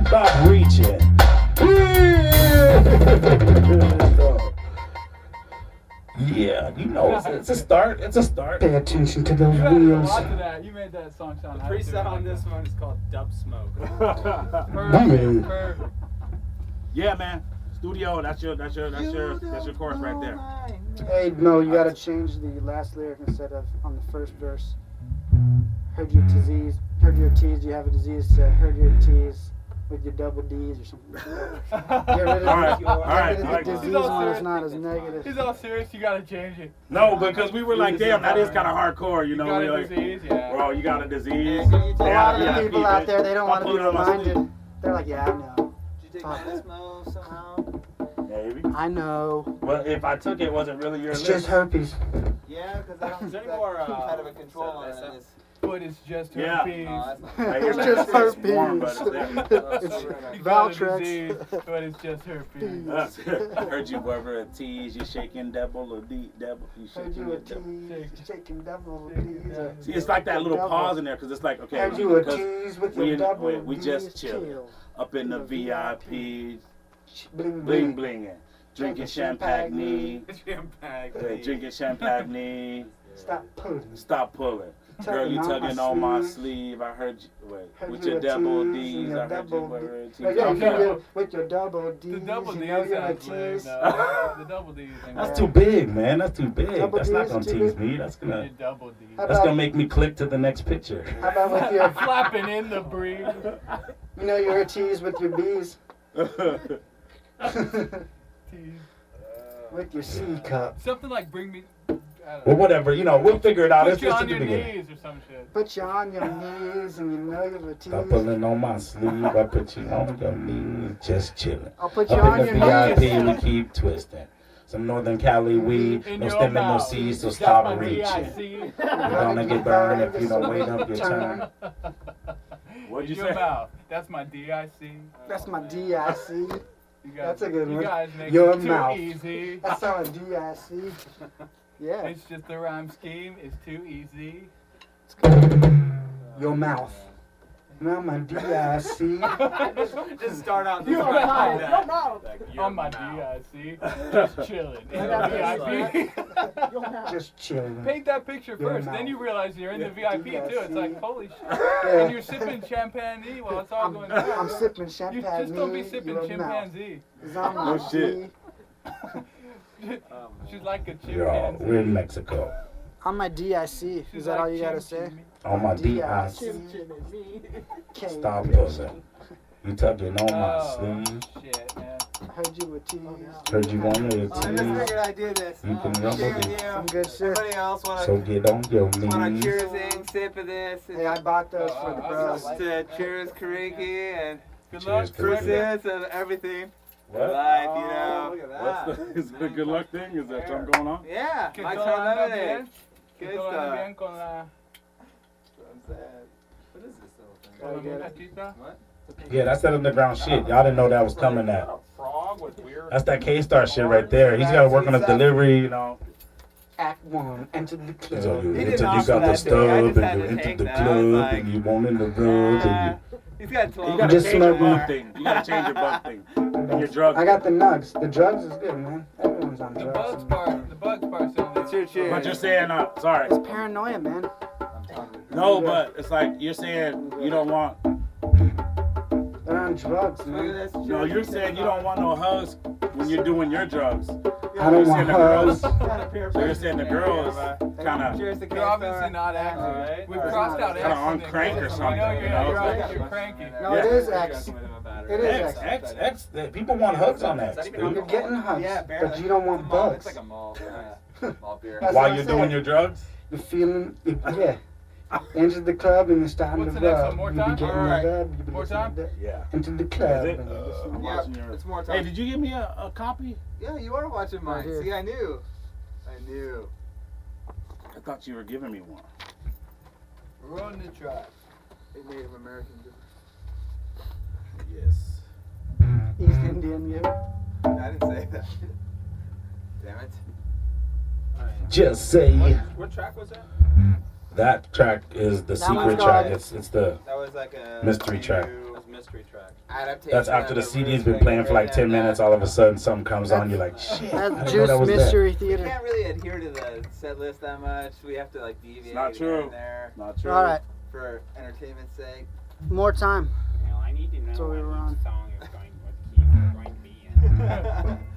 Stop reaching. Yeah, you know, it's a start. It's a start. Pay attention to those You added a wheels. lot to that. You made that song sound. The freestyle on this one is called Dub Smoke. Yeah, man. Studio. That's your chorus right there. Hey, no, you gotta change the last lyric instead of on the first verse. Heard your disease. Heard your T's. You have a disease. Heard your T's with your double D's or something. Get rid of the disease when it's not as negative. He's all serious. You gotta change it. No, because we were like, damn, that is kind of hardcore, you know. got a We're like, disease, yeah. bro, you got a disease. A lot of the people out there, they don't want to be reminded. They're like, yeah, I know. Did you take my Lismo somehow? Maybe. I know. Well, if I took it, wasn't really your It's list. just herpes. Yeah, because I don't think more kind of a control on this. But it's just Yeah. herpes. It's just herpes. warm, but it's there. It's You got a Valtrex. disease, but it's just herpes. I heard you were a tease, you shaking double or D double. You Heard shaking you a it double. tease, shaking double D's. See, it's like that little pause in there because it's like, okay, Heard you a because tease with we your in- double we just D's, chill. Up in the VIP, Bling bling bling. blinging, drinking champagne, drinking champagne. Stop pulling. Stop pulling. Girl, you tugging on my sleeve. I heard you. Wait, Heard with you your a double tease D's. and your I heard you double were a D. tease. Yeah, yeah, Okay. with your double D's. The double you D know you're a sounds lame, tease. though. The double D thing. That's too big, man. That's too big. Double That's not D's gonna too tease big? me. That's Your gonna. double D. How That's gonna about, make me click to the next picture. how about with your, Flapping in the breeze. you know you're a tease with your B's? Tease. With your C cup. Something like bring me. I don't Well, know. whatever. You know, we'll figure it out. Put It's you just on at the your beginning. knees or some shit. Put you on your knees and you know you're a Stop tease. pulling on my sleeve. I put you on your knees, just chilling. I'll put you Up on in your the VIP, we knees. keep twisting. Some Northern Cali weed, In no your stem and no mouth. seeds, so That's stop my reaching. DIC. You're gonna get burned if you don't wait up your turn. What'd you In your say? mouth. That's my DIC. That's my DIC. You guys, That's a good you one. guys make Your it too mouth. easy. That's not a DIC. Yeah. It's just the rhyme scheme is too easy. Your mouth. Now my DIC. Just start out the Your song mouth. like that. Like, your On my mouth. DIC. Just chilling. In the VIP. Just chilling. Paint that picture Your first, mouth. then you realize you're in the VIP too. It's like, holy shit. Yeah. And you're sipping champagne while it's all I'm, going down. I'm sipping You champagne. just don't be sipping your chimpanzee. mouth. It's on No my shit. She's like a Yo, chimpanzee. we're in Mexico. On my DIC. She's Is that all like you gotta Chim say? Chimmy. On my DIC. Stop pulling. You tugging on my Oh, sleeve. shit, man. Heard you with tease. Heard you wanted a I just tease. figured I'd do this. You can Share rumble with it. Some you. good shit. Everybody else So get on your want a knees. cheersing sip of this? Hey, I bought those for the bros. To cheers, Kariki, and Good Cheers, luck, Kariki. fruits and everything. What? Life, you know. What's the, is it a good luck thing? Is that something going on? Yeah, Que Mike's todo Hard anda Lemonade. bien. Que Good todo anda stuff. bien con la What is this little Gotta get it. muchachita. Yeah, that's that underground shit. Y'all didn't know that was coming. That. Frog with weird. That's that K-Star shit right there. He's got to work on his delivery, you know. Act 1. Enter the club. So you, He until didn't you offer got the that day. I stub just had and you to entered take the that. I was club like, and you want in the club and He's got you 12. gotta Just change your smoking. bug thing. You gotta change your bug thing. And your drug. I got the nugs. The drugs is good, man. Everyone's on The drugs. bugs part. The bugs part sounds. What's your cheers? But you're saying, sorry. It's paranoia, man. No, but it's like you're saying you don't want. They're on drugs, Look at man. this. No, you're saying you don't want no hugs when you're doing your drugs. I don't want hugs. So you're saying the girls kind of. Cheers to You're obviously not acting. Alright. We've Alright. crossed out Kinda X. on in there. crank or We something, know you know? you're cranky. No, it is X. It is X. X. People want hugs on X, You're dude. getting hugs, Yeah, barely. but you don't want bugs. It's like a mall. Mall beer. That's While what you're I'm doing saying. your drugs. You're feeling, yeah. Enter the club and you're starting What's to the next rub. one? More You be time? getting Alright. the rub. You be More listening time? to that. Yeah. Into the Is club. it? and you're listening. I'm Yeah, watching your. it's more Hey, time. did you give me a copy? Yeah, you are watching mine. Right here. See, I knew. I knew. I thought you were giving me one. Run the track. A Native American. Yes. East Indian, yeah. I didn't say that. Damn it. Just say What track was that? that track is the That one's secret called- track. It's the That was like a Mystery track. preview. mystery track. Adaptation. That's after the of CD's Roots been playing for like right 10 there. minutes. All of a sudden, something comes on. You're like, shit. I That's didn't know Juice that was Mystery We Theater. can't really adhere to the set list that much. We have to like deviate not here true. and there Not true. All right, for entertainment's sake. more time. You know, I need to know So we were what on. each song is going, what key we're going to be in.